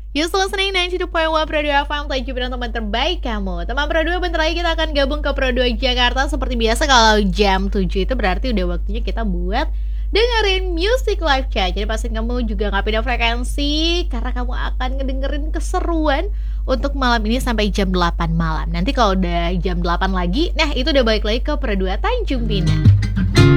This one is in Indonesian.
You listening 92.1 Pro 2 FM. Thank you teman terbaik kamu. Teman Pro 2, bentar lagi kita akan gabung ke Pro 2 Jakarta. Seperti biasa kalau jam 7 itu berarti udah waktunya kita buat dengerin Music Live Chat. Jadi pastiin kamu juga gak pindah frekuensi, karena kamu akan ngedengerin keseruan untuk malam ini sampai jam 8 malam. Nanti kalau udah jam 8 lagi, nah itu udah balik lagi ke Pro 2 Tanjung Pinang.